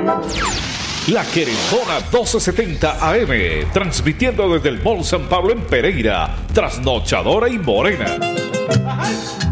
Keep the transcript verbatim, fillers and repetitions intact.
La Querendona doce setenta A M, transmitiendo desde el Mall San Pablo en Pereira, trasnochadora y morena.